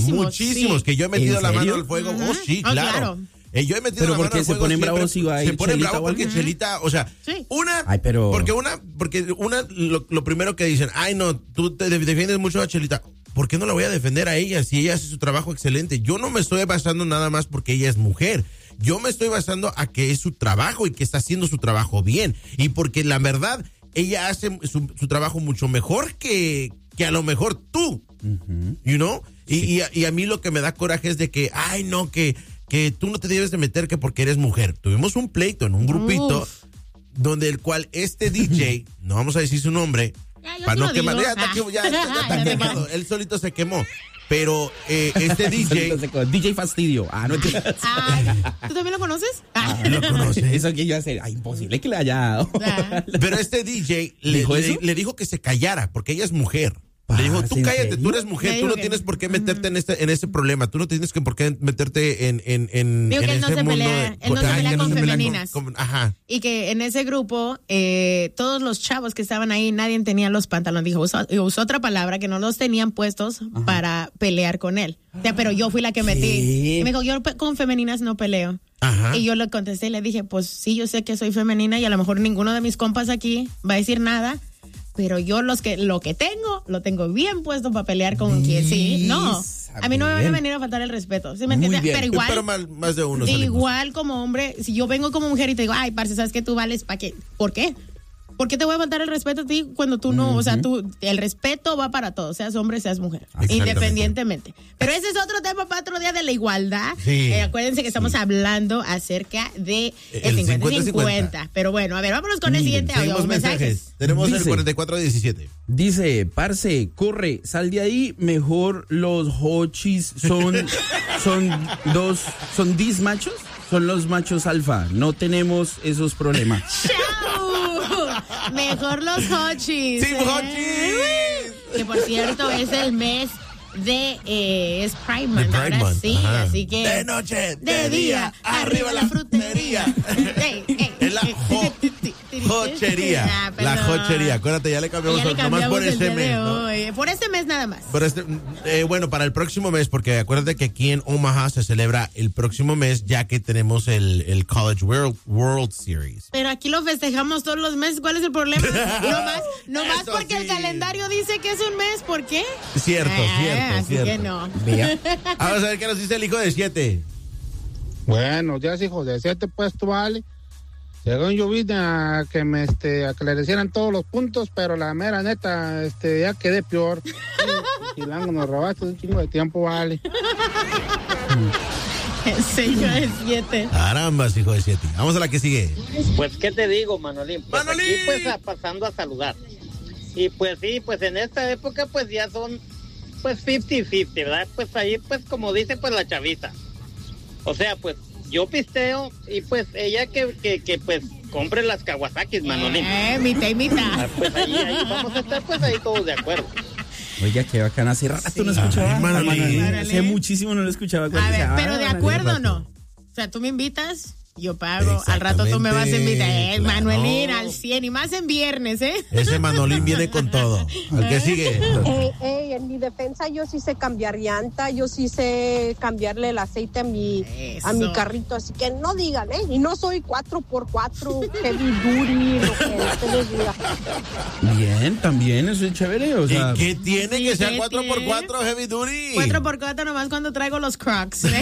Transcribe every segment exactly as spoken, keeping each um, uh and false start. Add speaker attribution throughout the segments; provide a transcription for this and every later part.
Speaker 1: muchísimos.
Speaker 2: Muchísimos,
Speaker 1: sí.
Speaker 2: que yo he metido la
Speaker 3: ¿En
Speaker 2: mano
Speaker 3: serio?
Speaker 2: al fuego.
Speaker 1: Uh-huh.
Speaker 2: Oh, sí,
Speaker 1: Oh,
Speaker 2: claro.
Speaker 1: claro.
Speaker 2: Eh, yo he metido
Speaker 3: Pero
Speaker 2: la
Speaker 3: ¿por
Speaker 2: mano
Speaker 3: qué
Speaker 2: al
Speaker 3: se
Speaker 2: fuego
Speaker 3: ponen
Speaker 2: siempre.
Speaker 3: bravos si va a ir
Speaker 2: Se ponen
Speaker 3: Chelita
Speaker 2: bravos
Speaker 3: o algo?
Speaker 2: porque Chelita, o sea,
Speaker 1: Sí.
Speaker 2: una,
Speaker 3: Ay, pero-
Speaker 2: porque una, porque una, lo, lo primero que dicen, ay no, tú te defiendes mucho a Chelita. ¿Por qué no la voy a defender a ella si ella hace su trabajo excelente? Yo no me estoy basando nada más porque ella es mujer. Yo me estoy basando a que es su trabajo y que está haciendo su trabajo bien. Y porque la verdad, ella hace su, su trabajo mucho mejor que, que a lo mejor tú. Uh-huh. You know? Y, sí. y, a, y a mí lo que me da coraje es de que, ay no, que, que tú no te debes de meter que porque eres mujer. Tuvimos un pleito en un grupito Uf. donde el cual este D J, no vamos a decir su nombre,
Speaker 1: Ya,
Speaker 2: para no quemar, ya,
Speaker 1: ah.
Speaker 2: ya, ya, ya está quemado, él solito se quemó. Pero eh, este D J...
Speaker 3: D J Fastidio. Ah, no te...
Speaker 1: Ay, ¿tú también lo conoces?
Speaker 3: Ah, lo conoces. Eso que yo hacer. Ah, imposible que le haya dado.
Speaker 2: Ah. Pero este D J le
Speaker 3: ¿Dijo,
Speaker 2: le, le dijo que se callara porque ella es mujer. Le dijo, tú cállate, tú eres mujer, tú no tienes por qué meterte en este en ese problema, tú no tienes que por qué meterte en en en,
Speaker 1: Digo
Speaker 2: en
Speaker 1: que él
Speaker 2: ese
Speaker 1: no se
Speaker 2: mundo.
Speaker 1: pelea,
Speaker 2: De,
Speaker 1: él no se pelea
Speaker 2: ay,
Speaker 1: con
Speaker 2: no se pelea
Speaker 1: femeninas.
Speaker 2: Con, con, ajá.
Speaker 1: Y que en ese grupo, eh, todos los chavos que estaban ahí, nadie tenía los pantalones. Dijo, usó, usó otra palabra, que no los tenían puestos ajá. para pelear con él. O sea, pero yo fui la que metí. ¿Qué? Y me dijo, yo con femeninas no peleo. Ajá. Y yo le contesté y le dije, pues sí, yo sé que soy femenina y a lo mejor ninguno de mis compas aquí va a decir nada. Pero yo los que lo que tengo, lo tengo bien puesto para pelear con Liz, quien sí. No, a mí no me van a venir a faltar el respeto. ¿Sí me entiendes? Pero igual.
Speaker 2: Pero más, más de uno.
Speaker 1: Igual como hombre, si yo vengo como mujer y te digo, ay, parce, ¿sabes qué? Tú vales para qué? ¿Por qué? ¿Por qué te voy a faltar el respeto a ti cuando tú no, uh-huh. o sea, tú, el respeto va para todos, seas hombre, seas mujer, independientemente. Pero ese es otro tema para otro día de la igualdad. Sí, eh, acuérdense que estamos sí. hablando acerca de el cincuenta cincuenta. Pero bueno, a ver, vámonos con el siguiente audio.
Speaker 2: Mensajes. mensajes. Tenemos dice, el cuarenta y cuatro diecisiete.
Speaker 3: Dice, parce, corre, sal de ahí, mejor los hochis son, son dos, son dis machos, son los machos alfa, no tenemos esos problemas.
Speaker 1: Mejor los hochis.
Speaker 2: ¡Sí, ¿eh? Hochis!
Speaker 1: Que por cierto es el mes de eh, es Pride Month, ahora Month. sí, Ajá. así que
Speaker 2: de noche, de,
Speaker 1: de
Speaker 2: día,
Speaker 1: día, arriba la frutería.
Speaker 2: Es la jo, jochería, ah, la jochería. Acuérdate, ya le cambiamos,
Speaker 1: ya le
Speaker 2: nomás por este mes,
Speaker 1: ¿no? Por este mes nada más.
Speaker 2: Por este, eh, bueno, para el próximo mes, porque acuérdate que aquí en Omaha se celebra el próximo mes, ya que tenemos el, el College World, World Series.
Speaker 1: Pero aquí lo festejamos todos los meses. ¿Cuál es el problema? no más, no más porque sí. el calendario dice que es un mes. ¿Por qué?
Speaker 2: Cierto, ah, cierto,
Speaker 1: así
Speaker 2: cierto.
Speaker 1: que no.
Speaker 2: Vamos a ver qué nos dice el hijo de siete.
Speaker 4: Bueno, ya es hijo de siete, pues tú vale. Según yo vine a que me este, aclarecieran todos los puntos, pero la mera neta, este, ya quedé peor. Y Lango, nos robaste un chingo de tiempo, vale.
Speaker 1: Ese hijo de siete.
Speaker 2: Carambas, hijo de siete. Vamos a la que sigue.
Speaker 5: Pues, ¿qué te digo, Manolín? Pues
Speaker 2: Manolín.
Speaker 5: Aquí, pues, a, pasando a saludar. Y pues sí, pues en esta época, pues ya son, pues, cincuenta cincuenta, ¿verdad? Pues ahí, pues, como dice, pues, la chavita. O sea, pues, yo pisteo y pues ella que, que, que pues compre las Kawasakis, Manolín.
Speaker 1: Eh, mitad y mitad.
Speaker 5: Ah, pues ahí, ahí vamos a estar pues ahí todos de acuerdo.
Speaker 3: Oiga, qué bacana, hace rato sí. no escuchaba.
Speaker 2: Ay, Manolín.
Speaker 3: Hace muchísimo no lo escuchaba.
Speaker 1: A ver, pero de acuerdo o no. O sea, tú me invitas, yo pago, al rato tú me vas a invitar. Eh, claro. Manuelín, al cien y más en viernes, ¿eh?
Speaker 2: Ese Manolín viene con todo. Al que sigue.
Speaker 6: Ey, ey, en mi defensa yo sí sé cambiar llanta, yo sí sé cambiarle el aceite a mi, a mi carrito, así que no digan, ¿eh? Y no soy cuatro por cuatro, heavy duty, lo que ustedes digan.
Speaker 3: Bien, también, eso es chévere, o sea.
Speaker 2: ¿Y qué tiene
Speaker 1: sí,
Speaker 2: que ser cuatro por cuatro heavy duty?
Speaker 1: cuatro por cuatro nomás cuando traigo los Crocs, ¿eh?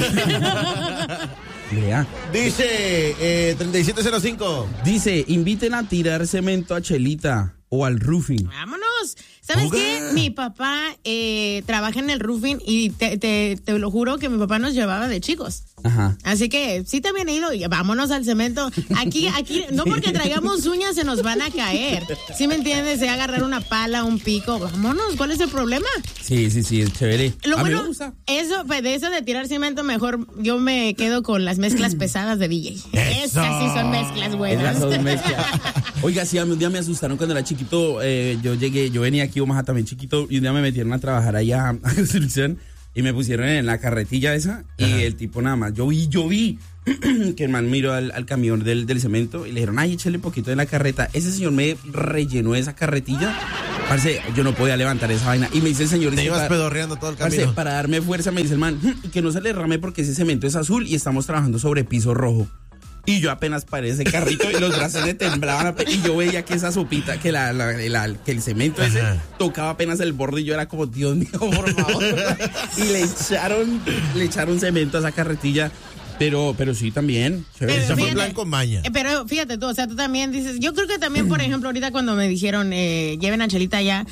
Speaker 3: Vea.
Speaker 2: Dice eh, treinta y siete cero cinco.
Speaker 3: Dice, inviten a tirar cemento a Chelita o al roofing.
Speaker 1: Vámonos. ¿Sabes
Speaker 2: Oga.
Speaker 1: qué? Mi papá eh, trabaja en el roofing y te, te, te lo juro que mi papá nos llevaba de chicos.
Speaker 3: Ajá.
Speaker 1: Así que sí también he ido y vámonos al cemento. Aquí, aquí, no porque traigamos uñas se nos van a caer. ¿Sí me entiendes? Se agarrar una pala, un pico. Vámonos, ¿cuál es el problema?
Speaker 3: Sí, sí, sí, es chévere.
Speaker 1: Lo
Speaker 3: a
Speaker 1: bueno,
Speaker 3: mí me gusta.
Speaker 1: Eso, pues, de eso de tirar cemento, mejor yo me quedo con las mezclas pesadas de D J. Esas sí son mezclas buenas.
Speaker 3: Esas son mezclas. Oiga, sí, un día me asustaron cuando era chiquito. Eh, yo llegué, yo venía aquí a Omaha también chiquito y un día me metieron a trabajar allá a construcción y me pusieron en la carretilla esa. Ajá. Y el tipo nada más, yo vi, yo vi que el man miró al, al camión del, del cemento y le dijeron, ay, échale un poquito de la carreta. Ese señor me rellenó esa carretilla Parce, yo no podía levantar esa vaina. Y me dice el señor...
Speaker 2: Te ibas
Speaker 3: para,
Speaker 2: pedorreando todo el camino.
Speaker 3: Parce, para darme fuerza me dice el man, hm, que no se le derrame porque ese cemento es azul y estamos trabajando sobre piso rojo. Y yo apenas paré ese carrito y los brazos me temblaban. Y yo veía que esa sopita, que la, la, la que el cemento ese
Speaker 2: Ajá.
Speaker 3: tocaba apenas el borde y yo era como, Dios mío, por favor. Y le echaron, le echaron cemento a esa carretilla. Pero, pero sí también.
Speaker 1: Pero
Speaker 2: Ese fue
Speaker 1: fíjate,
Speaker 2: plan con maña.
Speaker 1: eh, Pero fíjate tú, o sea, tú también dices, yo creo que también, por ejemplo, ahorita cuando me dijeron, eh, lleven a Chelita allá,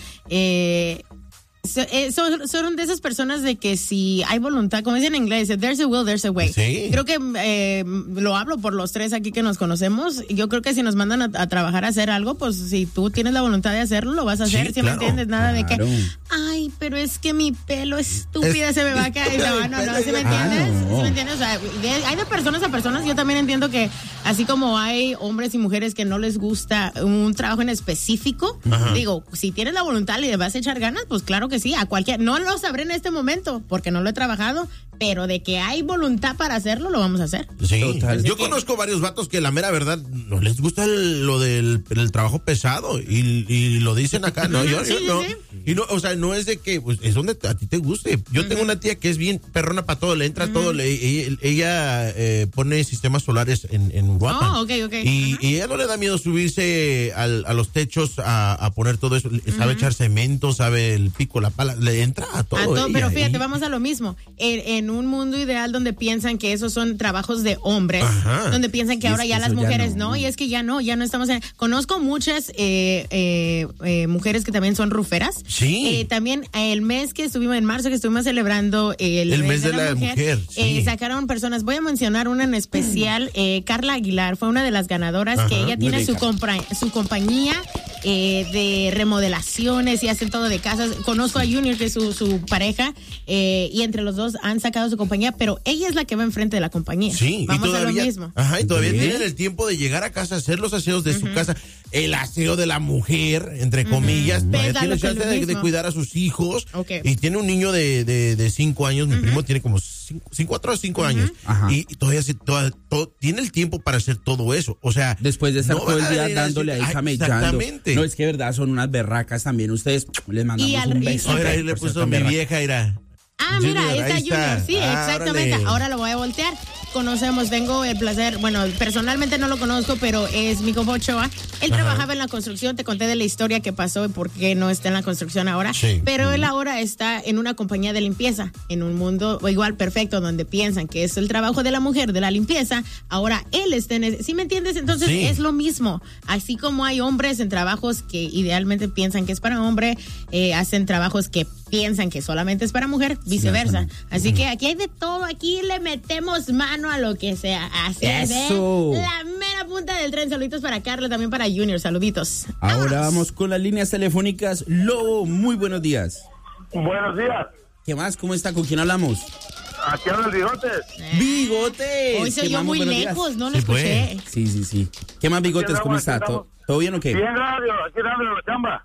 Speaker 1: eh, so- eh, son, son de esas personas de que si hay voluntad, como dicen en inglés, there's a will, there's a way.
Speaker 2: Sí.
Speaker 1: Creo que eh, lo hablo por los tres aquí que nos conocemos. Yo creo que si nos mandan a, a trabajar a hacer algo, pues si tú tienes la voluntad de hacerlo, lo vas a hacer.
Speaker 2: Sí,
Speaker 1: Si
Speaker 2: claro,
Speaker 1: me entiendes, nada
Speaker 3: claro.
Speaker 1: de que, ay, pero es que mi pelo estúpida
Speaker 2: Es-
Speaker 1: se me va a caer. No, no, no, ¿sí me
Speaker 3: Ah,
Speaker 1: entiendes?
Speaker 3: no.
Speaker 1: ¿Sí me entiendes? O sea, de- hay de personas a personas. Yo también entiendo que así como hay hombres y mujeres que no les gusta un trabajo en específico,
Speaker 2: Ajá.
Speaker 1: digo, si tienes la voluntad y le vas a echar ganas, pues claro que sí, a cualquier, no lo sabré en este momento porque no lo he trabajado, pero de que hay voluntad para hacerlo, lo vamos a hacer.
Speaker 2: Sí,
Speaker 3: Total.
Speaker 2: yo conozco varios vatos que la mera verdad no les gusta el- lo del el trabajo pesado y, y lo dicen acá, no, yo,
Speaker 1: Sí,
Speaker 2: yo
Speaker 1: sí,
Speaker 2: no.
Speaker 1: sí.
Speaker 2: Y no, o sea, no es de que, pues, es donde a ti te guste. Yo tengo una tía que es bien perrona para todo, le entra todo, le, ella, ella, eh, pone sistemas solares en, en Uruapan.
Speaker 1: Oh, ok, ok.
Speaker 2: Y,
Speaker 1: Ajá.
Speaker 2: y ella no le da miedo subirse al- a los techos a, a poner todo eso, sabe echar cemento, sabe el pico, la pala, le entra a todo.
Speaker 1: A todo,
Speaker 2: ella.
Speaker 1: pero fíjate,
Speaker 2: Y-
Speaker 1: vamos a lo mismo. En, en un mundo ideal donde piensan que esos son trabajos de hombres,
Speaker 2: Ajá.
Speaker 1: donde piensan que
Speaker 3: Y es
Speaker 1: ahora
Speaker 3: que
Speaker 1: ya
Speaker 3: eso
Speaker 1: las
Speaker 3: ya
Speaker 1: mujeres
Speaker 3: no.
Speaker 1: no. y es que ya no, ya no estamos en... Conozco muchas eh, eh, eh, mujeres que también son ruferas.
Speaker 2: Sí.
Speaker 1: Eh, también el mes que estuvimos, en marzo, que estuvimos celebrando el,
Speaker 2: El mes de la mujer,
Speaker 1: eh,
Speaker 2: sí.
Speaker 1: sacaron personas, voy a mencionar una en especial, eh, Carla Aguilar, fue una de las ganadoras,
Speaker 2: Ajá,
Speaker 1: que ella
Speaker 3: muy
Speaker 1: tiene
Speaker 3: bien,
Speaker 1: su,
Speaker 3: Carla.
Speaker 1: compra- su compañía eh, de remodelaciones y hacen todo de casas. Conozco a Junior, que es su, su pareja, eh, y entre los dos han sacado su compañía, pero ella es la que va enfrente de la compañía.
Speaker 2: Sí,
Speaker 1: Vamos
Speaker 2: y todavía,
Speaker 1: a lo mismo.
Speaker 2: Ajá, y todavía
Speaker 3: ¿Sí?
Speaker 2: tienen el tiempo de llegar a casa, hacer los aseos de su casa, el aseo de la mujer, entre comillas, todavía
Speaker 1: Ves,
Speaker 2: tiene
Speaker 1: lo que es
Speaker 2: chance
Speaker 1: lo
Speaker 2: de, de
Speaker 1: mismo.
Speaker 2: cuidar a sus hijos,
Speaker 1: Ok.
Speaker 2: y tiene un niño de, de, de cinco años, mi primo tiene como cinco, cinco, cuatro o cinco años,
Speaker 3: Ajá.
Speaker 2: y, y todavía se- toda- todo- tiene el tiempo para hacer todo eso, o sea,
Speaker 3: Después de estar
Speaker 2: no
Speaker 3: todo el
Speaker 2: van a
Speaker 3: día
Speaker 2: ir a
Speaker 3: dándole ahí
Speaker 2: decir, "Ay,
Speaker 3: camellando".
Speaker 2: exactamente.
Speaker 3: No, es que de verdad son unas berracas también. Ustedes les mandamos
Speaker 1: Y al-
Speaker 3: un
Speaker 1: y-
Speaker 3: beso.
Speaker 2: Ahora ahí
Speaker 3: por
Speaker 2: le
Speaker 3: ser
Speaker 2: puso
Speaker 3: tan
Speaker 2: mi
Speaker 3: berracas.
Speaker 2: vieja, irá.
Speaker 1: Ah, mira,
Speaker 2: Junior,
Speaker 1: ahí está
Speaker 2: ahí
Speaker 1: Junior,
Speaker 2: está.
Speaker 1: sí,
Speaker 2: Ah,
Speaker 1: exactamente.
Speaker 2: órale.
Speaker 1: Ahora lo voy a voltear. Conocemos, tengo el placer, bueno, personalmente no lo conozco, pero es mi compa Ochoa. Él
Speaker 2: Ajá.
Speaker 1: trabajaba en la construcción, te conté de la historia que pasó y por qué no está en la construcción ahora.
Speaker 2: Sí.
Speaker 1: Pero él ahora está en una compañía de limpieza, en un mundo igual perfecto, donde piensan que es el trabajo de la mujer, de la limpieza. Ahora él está en ese, ¿sí me entiendes? Entonces
Speaker 2: Sí.
Speaker 1: es lo mismo. Así como hay hombres en trabajos que idealmente piensan que es para hombre, eh, hacen trabajos que piensan que solamente es para mujer, viceversa. Así que aquí hay de todo, aquí le metemos mano a lo que sea. Así es, ¿eh?
Speaker 3: Eso.
Speaker 1: La mera punta del tren. Saluditos para Carla, también para Junior. Saluditos.
Speaker 3: Ahora vamos con las líneas telefónicas. Lobo, muy buenos días.
Speaker 7: Buenos días.
Speaker 3: ¿Qué más? ¿Cómo está? ¿Con quién hablamos?
Speaker 7: Aquí habla el Bigotes.
Speaker 3: ¡Bigotes!
Speaker 1: Hoy se
Speaker 3: ¿Qué
Speaker 1: oyó
Speaker 3: más?
Speaker 1: muy
Speaker 3: buenos días.
Speaker 1: lejos, no lo
Speaker 2: Sí,
Speaker 1: escuché.
Speaker 3: Sí, sí, sí. ¿Qué más, Bigotes? ¿Cómo está? ¿Todo, todo bien o qué?
Speaker 7: Bien, radio, aquí dando la chamba.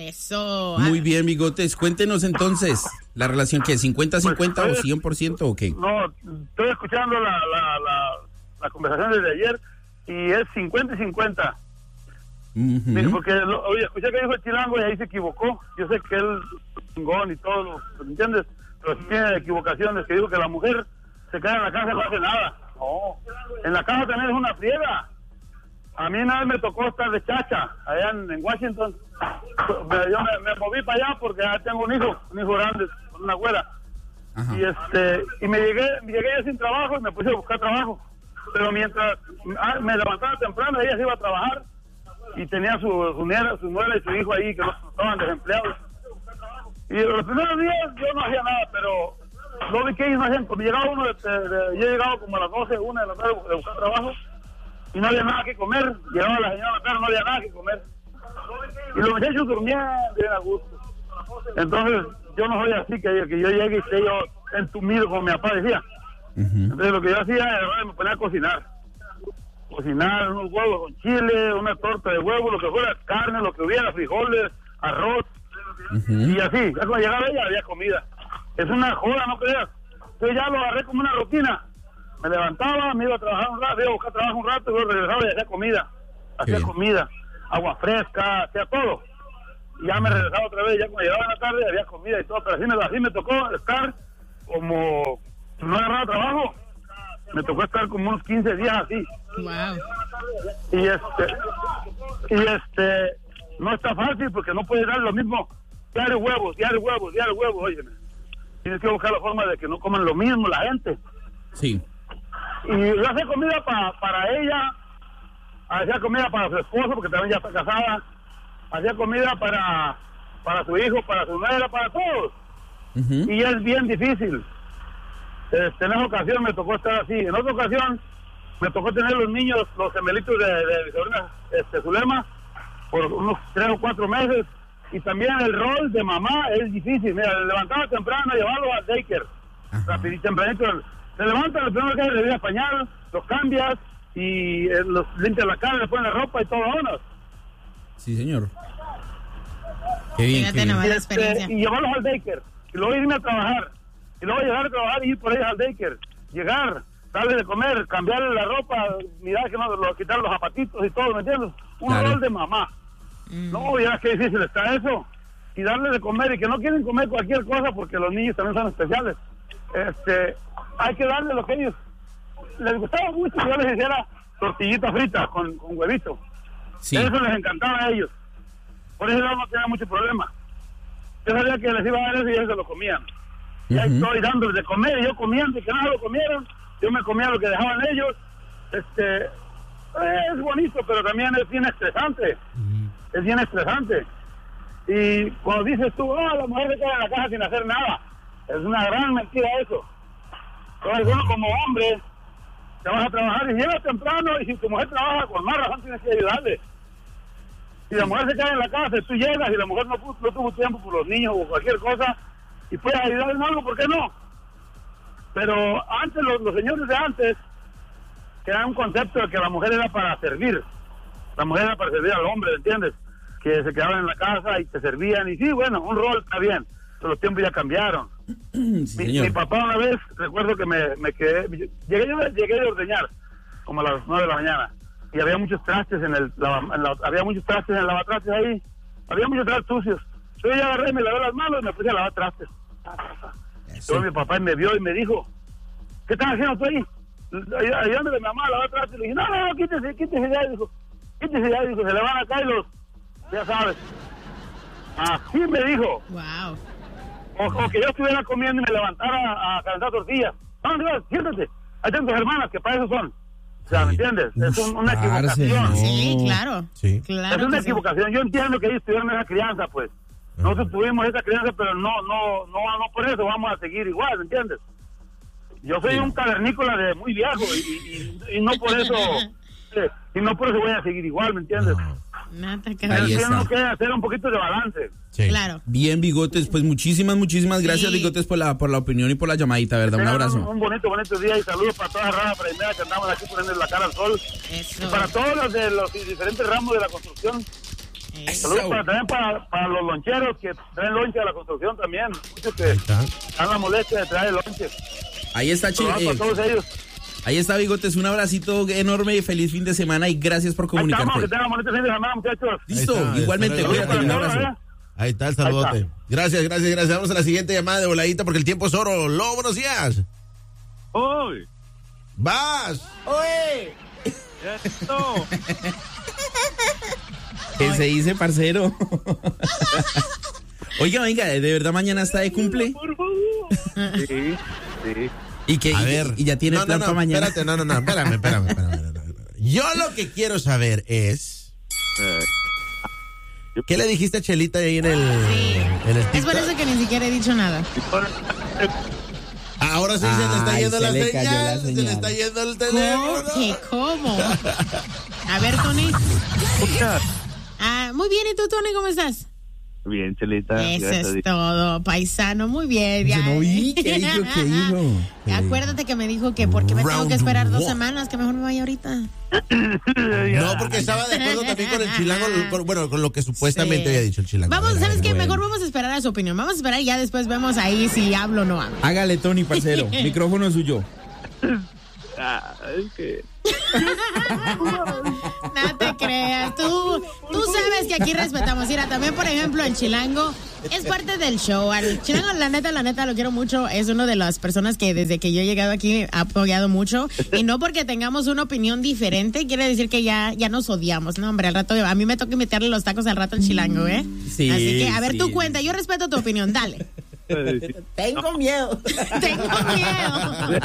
Speaker 1: Eso.
Speaker 3: Muy
Speaker 1: Ah,
Speaker 3: bien, Bigotes. Cuéntenos entonces, ¿la relación qué? ¿cincuenta cincuenta o
Speaker 7: Pues,
Speaker 3: cien por ciento o qué?
Speaker 7: No, estoy escuchando la, la, la, la conversación desde ayer y es cincuenta y cincuenta.
Speaker 3: Ujú.
Speaker 7: Digo, porque, lo- oye, escuché que dijo el chilango y ahí se equivocó. Yo sé que él es chingón y todo, lo- ¿me entiendes? Pero sí tiene equivocaciones, que dijo que la mujer se queda en la casa y no hace nada. No, en la casa también es una friega. A mí una vez me tocó estar de chacha allá en, en Washington. Me- Yo me, me moví para allá porque ya tengo un hijo, un hijo grande, con una abuela.
Speaker 3: Ajá.
Speaker 7: Y este y me llegué, me llegué ya sin trabajo y me puse a buscar trabajo. Pero mientras ah, me levantaba temprano, ella se iba a trabajar y tenía su, su, nuera, su nuera y su hijo ahí que no estaban desempleados. Y los primeros días yo no hacía nada, pero lo vi que ellos no hacían. Cuando llegaba uno, de, de- de- yo llegaba como a las doce, una de la tarde de buscar trabajo y no había nada que comer. Llegaba la señora a la tarde, no había nada que comer. Y los muchachos dormían bien a gusto. Entonces, yo no soy así, que, que yo llegue y esté yo entumido, como mi papá decía.
Speaker 3: Ujú.
Speaker 7: Entonces, lo que yo hacía era me ponía a cocinar. Cocinar unos huevos con chile, una torta de huevo, lo que fuera, carne, lo que hubiera, frijoles, arroz.
Speaker 3: Ujú.
Speaker 7: Y así, ya cuando llegaba ella había comida. Es una joda, no creas. Entonces ya lo agarré como una rutina. Me levantaba, me iba a trabajar un rato, iba a buscar trabajo un rato, y luego regresaba y hacía comida. Hacía
Speaker 3: bien.
Speaker 7: comida, agua fresca, hacía todo. y ya me regresaba otra vez, ya cuando llegaba en la tarde había comida y todo, pero así me, así me tocó estar como, no agarraba trabajo, me tocó estar como unos quince días así.
Speaker 1: Wow.
Speaker 7: Y este, y este, no está fácil porque no puedes dar lo mismo, diario huevos, diario huevos, diario huevos, óyeme. Tienes que buscar la forma de que no coman lo mismo la gente.
Speaker 3: Sí.
Speaker 7: Y yo hacía comida pa, para ella, hacía comida para su esposo, porque también ya está casada, hacía comida para, para su hijo, para su nuera, para todos. Uh-huh. Y es bien difícil. Este, en esa ocasión me tocó estar así. En otra ocasión me tocó tener los niños, los gemelitos de, de mi sobrina este, Zulema, por unos tres o cuatro meses. Y también el rol de mamá es difícil. Mira, levantaba temprano, llevarlo al daycare. Rapidito, tempranito. Se levanta, lo primero que hay es revivir pañal, los cambias y eh, los limpias la cara, le ponen la ropa y todo, vámonos.
Speaker 3: Sí, señor. Qué bien,
Speaker 1: qué bien.
Speaker 7: Y, este, y llevarlos al daycare. Y luego irme a trabajar. Y luego llegar a trabajar y ir por ellos al daycare. Llegar, darle de comer, cambiarle la ropa, mirar que no, lo, quitar los zapatitos y todo, ¿me entiendes? Un claro. rol de mamá. Mm. No, ya qué difícil está eso. Y darle de comer y que no quieren comer cualquier cosa porque los niños también son especiales. Este, hay que darle lo que ellos les gustaba mucho que yo les hiciera tortillita frita con, con huevito. Sí. Eso les encantaba a ellos. Por eso no tenía mucho problema. Yo sabía que les iba a dar eso y ellos se lo comían. Uh-huh. Y ahí estoy dándoles de comer y yo comiendo y que no se lo comieron. Yo me comía lo que dejaban ellos. Este, es bonito, pero también es bien estresante. Uh-huh. Es bien estresante. Y cuando dices tú, oh, la mujer se queda en la casa sin hacer nada, es una gran mentira eso. Entonces uno como hombre te vas a trabajar y llegas temprano y si tu mujer trabaja con más razón tienes que ayudarle. Si la mujer se queda en la casa, tú llegas y la mujer no, no tuvo tiempo por los niños o cualquier cosa y puedes ayudarle en algo, ¿por qué no? Pero antes, los, los señores de antes, que era un concepto de que la mujer era para servir. La mujer era para servir al hombre, ¿entiendes? Que se quedaban en la casa y te servían y sí, bueno, un rol está bien, pero los tiempos ya cambiaron. Sí, mi, mi papá una vez, recuerdo que me, me quedé, llegué yo llegué a ordeñar como a las nueve de la mañana y había muchos trastes en el, lava, en la, había muchos trastes en el lavatrastes ahí, había muchos trastes sucios. Yo ya agarré, me lavé las manos y me puse a lavar trastes. Entonces mi papá me vio y me dijo, ¿qué estás haciendo tú ahí? Ayudándole a mi mamá a lavar trastes. Le dije, no, no, no, quítese, quítese ya, dijo, quítese ya, dijo, se le van a caer los, ya sabes. Así me dijo.
Speaker 1: Wow.
Speaker 7: O, o que yo estuviera comiendo y me levantara a, a calentar tortillas. No, no, siéntate. Hay tantas hermanas que para eso son. O sea, ¿me entiendes? Es un, una equivocación.
Speaker 1: No. Sí, claro.
Speaker 2: Sí.
Speaker 1: Claro
Speaker 7: es una
Speaker 1: sí.
Speaker 7: equivocación. Yo entiendo que ellos tuvieron esa crianza, pues. Nosotros tuvimos esa crianza, pero no, no, no, no por eso vamos a seguir igual, ¿me entiendes? Yo soy sí. un cavernícola de muy viejo y, y, y no por eso, eh, y no por eso voy a seguir igual, ¿me entiendes?
Speaker 1: No. Nada,
Speaker 7: tengo que hacer un poquito de balance.
Speaker 2: Sí.
Speaker 1: Claro.
Speaker 3: Bien, Bigotes, pues muchísimas, muchísimas gracias, sí. Bigotes, por la, por la opinión y por la llamadita, ¿verdad? Un abrazo.
Speaker 7: Un, un bonito, bonito día y saludos para toda la rama primera que andamos aquí poniendo la cara al sol.
Speaker 1: Eso.
Speaker 7: Y para todos los de los diferentes ramos de la construcción.
Speaker 1: Eso.
Speaker 7: Saludos para, también para, para los loncheros que traen lonche a la construcción también. Muchos que están la molestia de traer lonche.
Speaker 3: Ahí está, Chile.
Speaker 7: Eh, para todos ellos.
Speaker 3: Ahí está, Bigotes, un abracito enorme y feliz fin de semana y gracias por comunicarte.
Speaker 7: Ahí estamos, que tengan bonito fin de semana, muchachos.
Speaker 3: Listo,
Speaker 2: está,
Speaker 3: igualmente, cuídate, un abrazo.
Speaker 2: Ahí está el saludote. Está. Gracias, gracias, gracias. Vamos a la siguiente llamada de voladita porque el tiempo es oro. Lobo, buenos días.
Speaker 8: ¡Uy!
Speaker 2: ¡Vas!
Speaker 8: ¡Uy! ¡Esto!
Speaker 3: ¿Qué se dice, parcero? Oiga, venga, ¿de verdad mañana está de cumple?
Speaker 8: Por favor. Sí, sí.
Speaker 3: ¿Y qué?
Speaker 2: A
Speaker 3: y,
Speaker 2: ver.
Speaker 3: ¿Y ya tiene
Speaker 2: no,
Speaker 3: plan
Speaker 2: no, no,
Speaker 3: para mañana?
Speaker 2: Espérate, no, no, no, espérame, espérame, espérame, espérame. Yo lo que quiero saber es... ¿Qué le dijiste a Chelita ahí en el,
Speaker 1: sí.
Speaker 2: en el
Speaker 1: TikTok? Es por eso que ni siquiera he dicho nada.
Speaker 2: Ahora sí se le está yendo la
Speaker 3: le
Speaker 2: señal,
Speaker 3: la
Speaker 2: se le está yendo el teléfono.
Speaker 1: ¿Qué? ¿Cómo? A ver, Tony. Ah, muy bien, ¿y tú, Tony, cómo estás?
Speaker 8: Bien, Chelita.
Speaker 1: Eso es todo, paisano, muy bien.
Speaker 3: Ya. No vi, ¿qué dijo? ¿Qué dijo?
Speaker 1: Acuérdate que me dijo que porque me tengo que esperar dos semanas, que mejor me vaya ahorita.
Speaker 2: No, porque estaba de acuerdo también con el chilango, con, bueno, con lo que supuestamente sí. había dicho el chilango.
Speaker 1: Vamos,
Speaker 2: ver,
Speaker 1: ¿sabes qué?
Speaker 2: Bueno.
Speaker 1: Mejor vamos a esperar a su opinión. Vamos a esperar y ya después vemos ahí si hablo o no hablo.
Speaker 3: Hágale, Tony, parcero. Micrófono suyo.
Speaker 8: Ah, es que...
Speaker 1: No te creas, tú, tú sabes que aquí respetamos. Mira, también, por ejemplo, el Chilango es parte del show. Al Chilango, la neta, la neta, lo quiero mucho. Es una de las personas que desde que yo he llegado aquí ha apoyado mucho. Y no porque tengamos una opinión diferente, quiere decir que ya, ya nos odiamos. No, hombre, al rato, a mí me toca meterle los tacos al rato al Chilango, ¿eh?
Speaker 3: Sí,
Speaker 1: así que, a ver,
Speaker 3: sí.
Speaker 1: tú cuenta, yo respeto tu opinión, dale.
Speaker 3: Tengo miedo.
Speaker 1: Tengo miedo.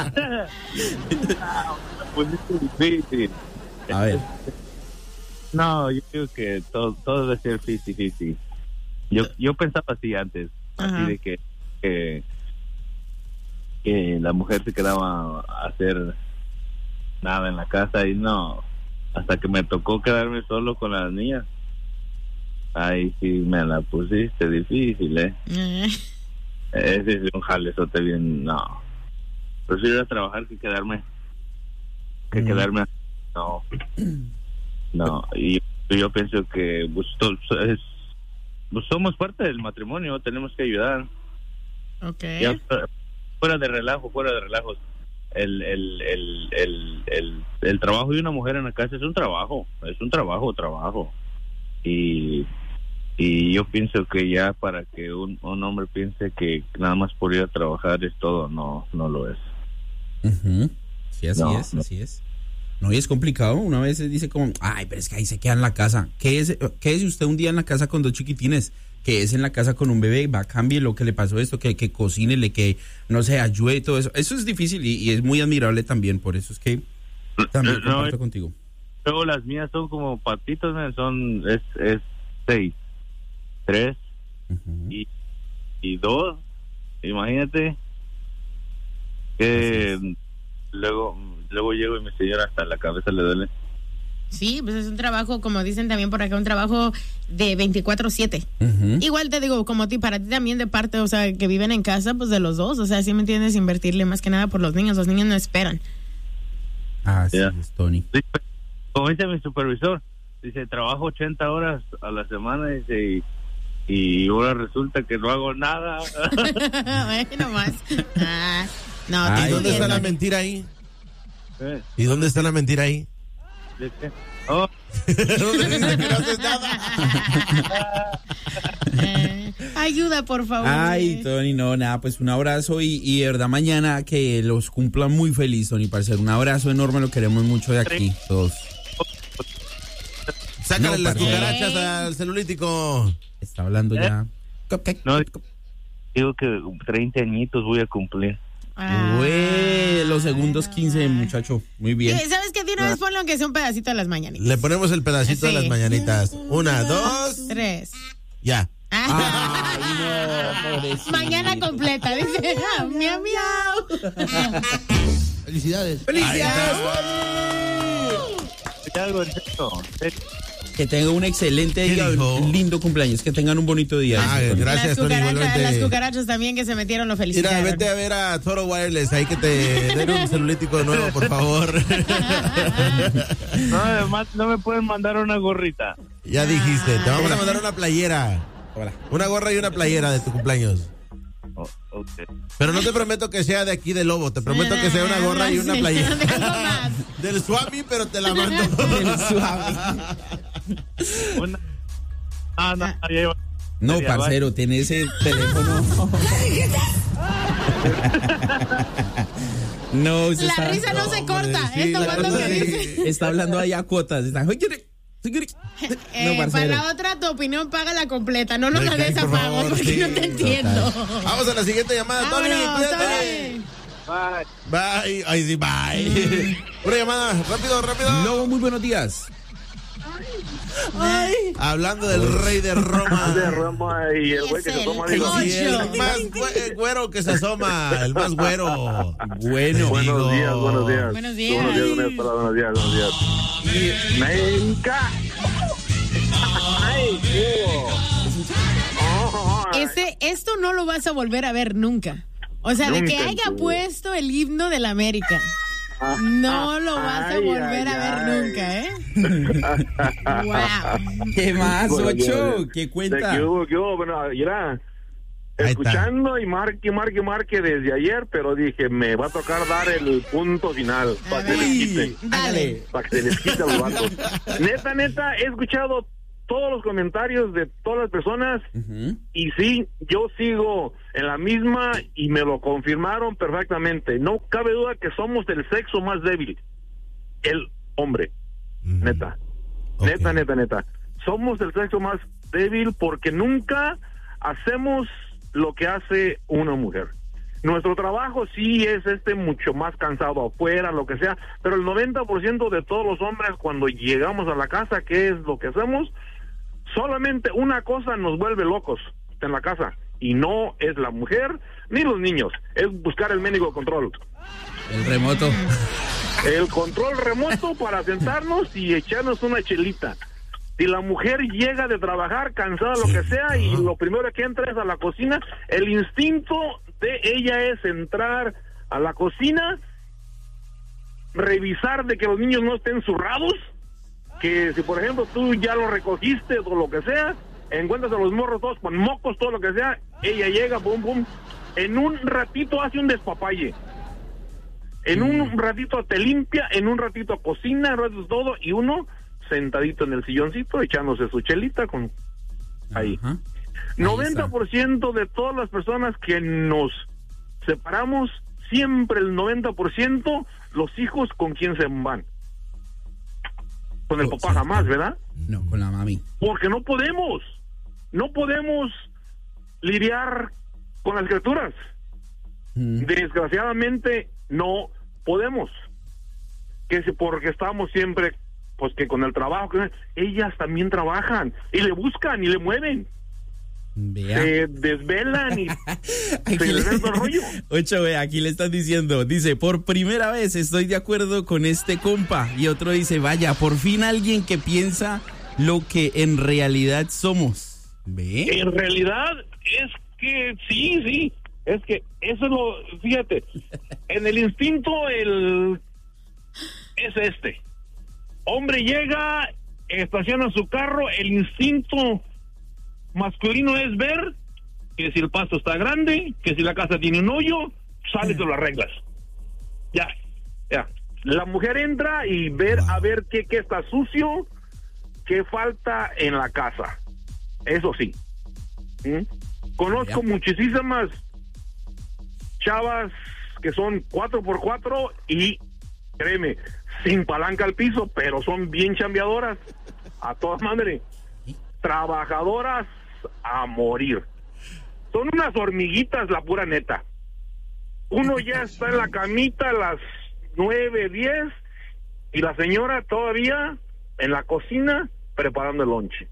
Speaker 8: Pues es difícil.
Speaker 3: A ver.
Speaker 8: No, yo creo que todo, todo debe ser cincuenta cincuenta. Yo, yo pensaba así antes,
Speaker 1: Ajá.
Speaker 8: así de que, que, que la mujer se quedaba a hacer nada en la casa y no, hasta que me tocó quedarme solo con las niñas. Ahí sí me la pusiste difícil, ¿eh? Ese es un jalezote bien, no. Prefiero ir a trabajar que quedarme, que
Speaker 3: Mm.
Speaker 8: quedarme, no. No, y yo pienso que pues, to- es, pues, somos parte del matrimonio, tenemos que ayudar.
Speaker 1: Ok.
Speaker 8: Ya, fuera de relajo, fuera de relajos. El, el, el, el, el, el trabajo de una mujer en la casa es un trabajo, es un trabajo, trabajo. Y, y yo pienso que ya para que un, un hombre piense que nada más por ir a trabajar es todo, no, no lo es.
Speaker 3: Ujú. Sí, así
Speaker 8: No,
Speaker 3: es,
Speaker 8: no.
Speaker 3: así es. No, y es complicado. Una vez se dice como, ay, pero es que ahí se queda en la casa. ¿Qué es, qué es usted un día en la casa con dos chiquitines? Que es en la casa con un bebé, va, cambie lo que le pasó esto, que, que cocínele, que no sé, ayude, todo eso. Eso es difícil y, y es muy admirable también. Por eso es que también
Speaker 8: No,
Speaker 3: comparto
Speaker 8: eh,
Speaker 3: contigo.
Speaker 8: Luego las mías son como patitos, ¿no? son es, es seis, tres
Speaker 3: Ujú.
Speaker 8: y, y dos. Imagínate que luego luego llego y mi señora hasta la cabeza le duele.
Speaker 1: Sí, pues es un trabajo, como dicen también por acá, un trabajo de veinticuatro siete.
Speaker 3: Ujú.
Speaker 1: Igual te digo, como ti, para ti también de parte, o sea, que viven en casa, pues de los dos, o sea, ¿sí me entiendes? Invertirle más que nada por los niños, los niños no esperan.
Speaker 3: Así
Speaker 8: Ya.
Speaker 3: es, Tony.
Speaker 8: Sí, como dice mi supervisor, dice, trabajo ochenta horas a la semana, dice, y, y ahora resulta que no hago nada.
Speaker 1: Bueno, más. Ah, no,
Speaker 3: Ay,
Speaker 1: te
Speaker 2: ¿Y dónde está la
Speaker 1: entiendo.
Speaker 2: mentira ahí?
Speaker 8: ¿Eh?
Speaker 2: ¿Y dónde está la mentira ahí?
Speaker 8: ¿De qué? Oh,
Speaker 2: ¿Dónde dice que no haces nada?
Speaker 1: Eh, ayuda, por favor.
Speaker 3: Ay, Tony, no, nada, pues un abrazo y, y de verdad mañana que los cumplan muy feliz, Tony, parcero. Un abrazo enorme, lo queremos mucho de aquí, todos.
Speaker 2: Sácale
Speaker 3: No,
Speaker 2: las
Speaker 3: parce.
Speaker 2: cucarachas al celulítico.
Speaker 3: Está hablando ya. Cupcake.
Speaker 8: no, digo que treinta añitos voy a cumplir.
Speaker 1: Ah.
Speaker 3: Güey, los segundos quince, muchacho. Muy bien.
Speaker 1: Eh, ¿Sabes qué? De una vez ponle aunque sea un pedacito de las mañanitas.
Speaker 2: Le ponemos el pedacito de
Speaker 1: Sí.
Speaker 2: las mañanitas. Una, dos,
Speaker 1: Tres.
Speaker 2: ya.
Speaker 1: Ah.
Speaker 3: Ay, no, pobrecito.
Speaker 1: Mañana completa, dice. Ah, miau, miau.
Speaker 2: Felicidades.
Speaker 3: ¡Felicidades!
Speaker 8: Algo en serio, en serio.
Speaker 3: Que tengan un excelente
Speaker 2: ¿Qué
Speaker 3: día,
Speaker 2: dijo?
Speaker 3: un lindo cumpleaños, que tengan un bonito día.
Speaker 2: Ah,
Speaker 3: Tony.
Speaker 2: gracias,
Speaker 1: las,
Speaker 2: Tony,
Speaker 1: cucarachas,
Speaker 2: igualmente.
Speaker 1: las cucarachas también que se metieron lo
Speaker 2: Mira,
Speaker 1: felicitaron.
Speaker 2: vete a ver a Toro Wireless, ahí que te den un celulítico nuevo, por favor.
Speaker 8: No, además no me pueden mandar una gorrita.
Speaker 2: Ya dijiste, te vamos a mandar una playera.
Speaker 3: Hola.
Speaker 2: Una gorra y una playera de tu cumpleaños.
Speaker 8: Oh, okay.
Speaker 2: Pero no te prometo que sea de aquí de Lobo, te prometo que sea una gorra y una
Speaker 1: Sí,
Speaker 2: playera.
Speaker 1: de algo más.
Speaker 2: Del Swami, pero te la mando.
Speaker 3: El suave.
Speaker 8: Una... Ah, no, ya iba-
Speaker 3: No,
Speaker 8: ya va.
Speaker 3: parcero, tiene ese teléfono. No, usted
Speaker 1: La
Speaker 3: está,
Speaker 1: risa no se corta.
Speaker 2: sí,
Speaker 1: Esto
Speaker 2: la
Speaker 1: fue lo
Speaker 2: cosa
Speaker 1: que
Speaker 2: sí.
Speaker 1: dice.
Speaker 3: está hablando ahí a cuotas. Está,
Speaker 1: Eh,
Speaker 3: no,
Speaker 1: para
Speaker 3: parcero.
Speaker 1: la otra, tu opinión paga la completa. No nos
Speaker 2: Ay,
Speaker 1: la des a
Speaker 2: por
Speaker 1: pago
Speaker 2: favor,
Speaker 1: porque
Speaker 2: sí.
Speaker 1: no te entiendo.
Speaker 2: Vamos a la siguiente llamada, Tony.
Speaker 1: Vámonos,
Speaker 2: Cuídate.
Speaker 1: Tony.
Speaker 8: Bye.
Speaker 2: Bye. Ay, sí, bye. Una llamada, rápido, rápido.
Speaker 3: Lobo, muy buenos días.
Speaker 2: Hablando del rey de Roma.
Speaker 8: De Roma y el güey que se toma
Speaker 1: Es el
Speaker 8: digo,
Speaker 1: ocho.
Speaker 2: Sí, el más güe- güero que se asoma, el más güero.
Speaker 3: Bueno.
Speaker 2: Buenos
Speaker 8: Buenos días, buenos días.
Speaker 1: Buenos días.
Speaker 8: Buenos días, buenos días, buenos días, buenos días. América. Ay, tío.
Speaker 1: Ese, esto no lo vas a volver a ver nunca. O sea, de que
Speaker 8: Nunca,
Speaker 1: haya
Speaker 8: tío.
Speaker 1: puesto el himno de la América. No lo vas a
Speaker 8: Ay,
Speaker 1: volver
Speaker 8: ay,
Speaker 1: a ver
Speaker 8: ay.
Speaker 1: nunca, ¿eh? Wow.
Speaker 3: ¿Qué más,
Speaker 8: Bueno,
Speaker 3: Ocho?
Speaker 8: ya,
Speaker 3: ¿Qué
Speaker 8: ¿De
Speaker 3: cuenta?
Speaker 8: qué hubo, qué hubo? Bueno, mira,
Speaker 9: escuchando y marque, marque, marque desde ayer, pero dije, me va a tocar dar el punto final para que se les quite.
Speaker 1: Dale.
Speaker 9: Para que se les quite a los vatos. Neta, neta, he escuchado todos los comentarios de todas las personas uh-huh. y sí, yo sigo en la misma y me lo confirmaron perfectamente. No cabe duda que somos el sexo más débil, el hombre. Uh-huh. Neta, okay. neta, neta, neta. Somos el sexo más débil porque nunca hacemos lo que hace una mujer. Nuestro trabajo sí es este mucho más cansado afuera, lo que sea, pero el noventa por ciento de todos los hombres cuando llegamos a la casa, ¿qué es lo que hacemos? Solamente una cosa nos vuelve locos en la casa, y no es la mujer ni los niños, es buscar el mendigo control.
Speaker 3: El remoto.
Speaker 9: El control remoto para sentarnos y echarnos una chelita. Si la mujer llega de trabajar cansada, lo que sea, y lo primero que entra es a la cocina, el instinto de ella es entrar a la cocina, revisar de que los niños no estén zurrados, que si por ejemplo tú ya lo recogiste o lo que sea, encuentras a los morros todos con mocos, todo lo que sea, ella llega, pum, pum, en un ratito hace un despapalle. En un ratito te limpia, en un ratito cocina, en un ratito todo, y uno sentadito en el silloncito, echándose su chelita con ahí. Uh-huh. noventa por ciento de todas las personas que nos separamos, siempre el noventa por ciento, los hijos con quién se van. Con el oh, papá sí. jamás, ¿verdad?
Speaker 3: No, con la mami.
Speaker 9: Porque no podemos, no podemos lidiar con las criaturas. Mm. Desgraciadamente no podemos. Que si porque estamos siempre pues que con el trabajo, que ellas también trabajan y le buscan y le mueven. Vea. Se desvelan y se les da el rollo.
Speaker 3: Ocho, ve, aquí le están diciendo, dice, por primera vez estoy de acuerdo con este compa. Y otro dice, vaya, por fin alguien que piensa lo que en realidad somos. ¿Ve?
Speaker 9: En realidad es que sí, sí, es que eso es lo, fíjate, en el instinto el es este. Hombre llega, estaciona su carro, el instinto masculino es ver que si el pasto está grande, que si la casa tiene un hoyo, sales de las reglas. Ya, ya. La mujer entra y ver a ver qué, qué está sucio, qué falta en la casa. Eso sí. ¿Mm? Conozco muchísimas chavas que son cuatro por cuatro y créeme, sin palanca al piso, pero son bien chambeadoras, a todas maneras, trabajadoras a morir. Son unas hormiguitas, la pura neta. Uno ya está en la camita a las nueve, diez, y la señora todavía en la cocina preparando el lonche.